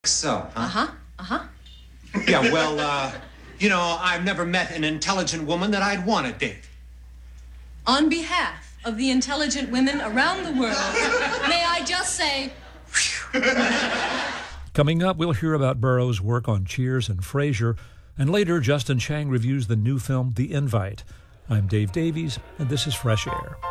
So, huh? Uh-huh. Yeah, well, I've never met an intelligent woman that I'd want to date. On behalf of the intelligent women around the world, may I just say... Coming up, we'll hear about Burroughs' work on Cheers and Frasier, and later, Justin Chang reviews the new film, The Invite. I'm Dave Davies, and this is Fresh Air.